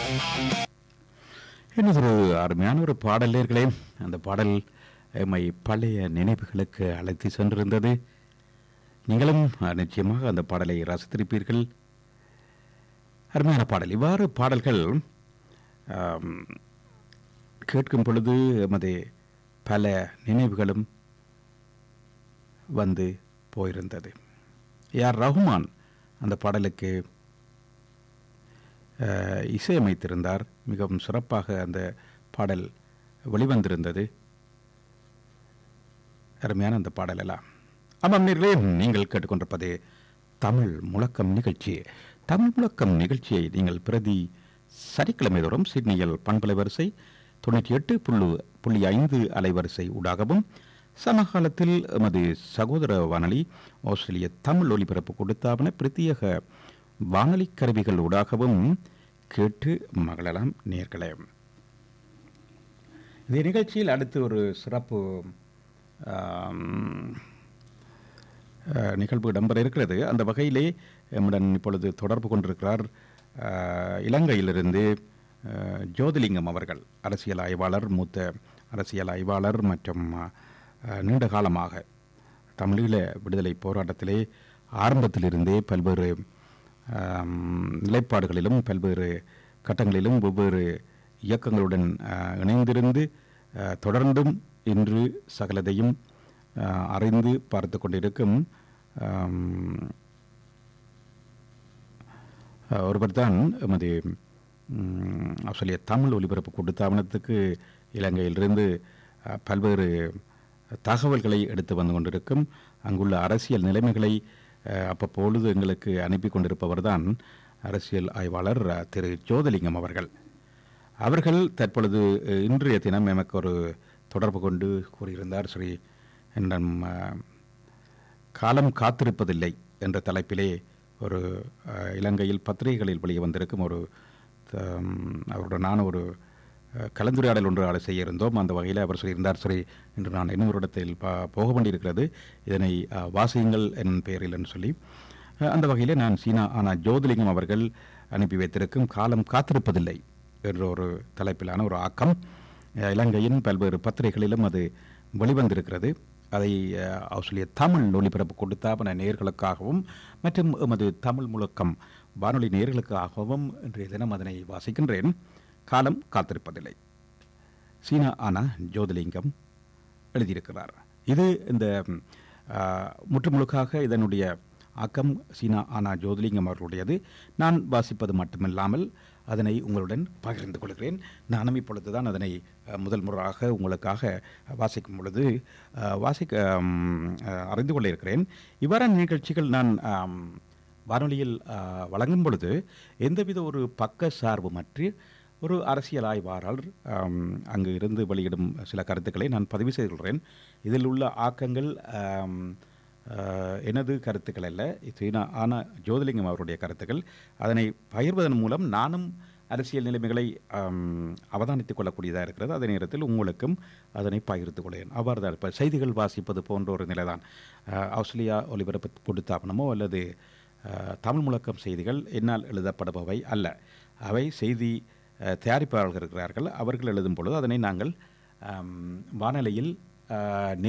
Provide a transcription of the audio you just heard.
என்னது ஒரு அருமையான ஒரு பாடல் நேயர்களே. அந்த பாடல் எம்மை பழைய நினைவுகளுக்கு அழைத்து சென்றிருந்தது. நீங்களும் நிச்சயமாக அந்த பாடலை ரசித்திருப்பீர்கள். அருமையான பாடல். இவ்வாறு பாடல்கள் ஆம், கேட்கும் பொழுது எமது பல நினைவுகளும் வந்து போயிருந்தது. ஏஆர் ரஹ்மான் அந்த பாடலுக்கு இசையமைத்திருந்தார். மிகவும் சிறப்பாக அந்த பாடல் வெளிவந்திருந்தது. அருமையான அந்த பாடல் எல்லாம். ஆமாம் நேர்களே, நீங்கள் கேட்டுக்கொண்டிருப்பது தமிழ் முழக்கம் நிகழ்ச்சி. தமிழ் முழக்கம் நிகழ்ச்சியை நீங்கள் பிரதி சனிக்கிழமை தோறும் சிட்னியில் பண்பலை வரிசை 98.5 அலைவரிசை ஊடாகவும், சமகாலத்தில் எமது சகோதர வானொலி ஆஸ்திரேலிய தமிழ் ஒலிபரப்பு கொடுத்தாவன பிரத்யேக வானொலி கருவிகள் ஊடாகவும் கேட்டு மகளலாம் நேர்களே. இந்த நிகழ்ச்சியில் அடுத்து ஒரு சிறப்பு நிகழ்வு இடம்பெற இருக்கிறது. அந்த வகையிலே எம்முடன் இப்பொழுது தொடர்பு கொண்டிருக்கிறார் இலங்கையிலிருந்து ஜோதிலிங்கம் அவர்கள். அரசியல் ஆய்வாளர், மூத்த அரசியல் ஆய்வாளர் மற்றும் நீண்ட காலமாக தமிழீழ விடுதலை போராட்டத்திலே ஆரம்பத்திலிருந்தே பல்வேறு நிலைப்பாடுகளிலும் பல்வேறு கட்டங்களிலும் வெவ்வேறு இயக்கங்களுடன் இணைந்திருந்து தொடர்ந்தும் இன்று சகலதையும் அறிந்து பார்த்து கொண்டிருக்கும் ஒருவர் தான் எமது ஆஸ்திரேலிய தமிழ் ஒலிபரப்பு கூட்டுத்தாபனத்துக்கு இலங்கையிலிருந்து பல்வேறு தகவல்களை எடுத்து வந்து கொண்டிருக்கும், அங்குள்ள அரசியல் நிலைமைகளை அப்பப்பொழுது எங்களுக்கு அனுப்பி கொண்டிருப்பவர் தான் அரசியல் ஆய்வாளர் திரு ஜோதிலிங்கம் அவர்கள். அவர்கள் தற்பொழுது இன்றைய தினம் எமக்கு ஒரு தொடர்பு கொண்டு கூறியிருந்தார். ஸ்ரீ என்னும் காலம் காத்திருப்பதில்லை என்ற தலைப்பிலே ஒரு இலங்கையில் பத்திரிகைகளில் வெளியே வந்திருக்கும் ஒரு அவருடனான ஒரு கலந்துரையாடல் ஒன்று செய்ய இருந்தோம். அந்த வகையில் அவர் சொல்லியிருந்தார், சரி இன்று நான் இன்னும் ஒரு இடத்தில் போக வேண்டியிருக்கிறது, இதனை வாசியுங்கள் என் பெயரில் என்று சொல்லி, அந்த வகையிலே நான் சீனா ஆனால் ஜோதிலிங்கம் அவர்கள் அனுப்பி வைத்திருக்கும் காலம் காத்திருப்பதில்லை என்ற ஒரு தலைப்பிலான ஒரு ஆக்கம் இலங்கையின் பல்வேறு பத்திரிகைகளிலும் அது வெளிவந்திருக்கிறது. அதை ஆஸ்திரேலிய தமிழ் ஒலிபரப்பு கொடுத்தாபன நேயர்களுக்காகவும் மற்றும் எமது தமிழ் முழக்கம் வானொலி நேயர்களுக்காகவும் இன்றைய தினம் அதனை வாசிக்கின்றேன். காலம் காத்திருப்பதில்லை, சீனா ஆனா ஜோதிலிங்கம் எழுதியிருக்கிறார். இது இந்த முற்றுமுழுக்காக இதனுடைய ஆக்கம் சீனா ஆனா ஜோதிலிங்கம் அவர்களுடையது. நான் வாசிப்பது மட்டுமில்லாமல் அதனை உங்களுடன் பகிர்ந்து கொள்கிறேன். நானும் இப்பொழுது தான் அதனை முதல் முறையாக உங்களுக்காக வாசிக்கும் பொழுது அறிந்து கொள்ள இருக்கிறேன். இவ்வாறான நிகழ்ச்சிகள் நான் வானொலியில் வழங்கும் பொழுது எந்தவித ஒரு பக்க சார்புமற்று ஒரு அரசியல் ஆய்வாளர் அங்கு இருந்து வெளியிடும் சில கருத்துக்களை நான் பதிவு செய்துள்ளேன். இதில் உள்ள ஆக்கங்கள் எனது கருத்துக்கள் அல்ல, சீனா ஆனா ஜோதிலிங்கம் அவருடைய கருத்துக்கள். அதனை பகிர்வதன் மூலம் நானும் அரசியல் நிலைமைகளை அவதானித்துக் கொள்ளக்கூடியதாக இருக்கிறது. அதே நேரத்தில் உங்களுக்கும் அதனை பகிர்ந்து கொள்கிறேன். அவ்வாறு தான் இப்போ செய்திகள் வாசிப்பது போன்ற ஒரு நிலை தான். ஆஸ்திரேலியா ஒலிபரப்பு கொடுத்தாபனமோ அல்லது தமிழ் முழக்கம் செய்திகள் என்னால் எழுதப்படுபவை அல்ல. அவை செய்தி தயாரிப்பாளர்கள் இருக்கிறார்கள், அவர்கள் எழுதும் பொழுது அதனை நாங்கள் வானொலியில்